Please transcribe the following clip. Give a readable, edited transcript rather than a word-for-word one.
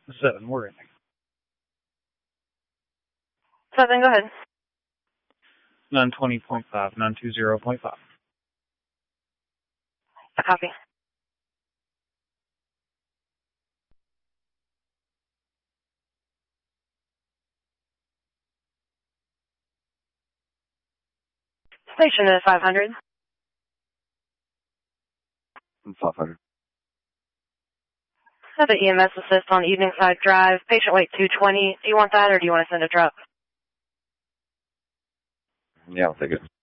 7, we're ending. 7, go ahead. 920.5, 920.5. Copy. Station is 500. 500. Have the EMS assist on Evening Side Drive. Patient weight 220. Do you want that or do you want to send a truck? Yeah, I'll take it.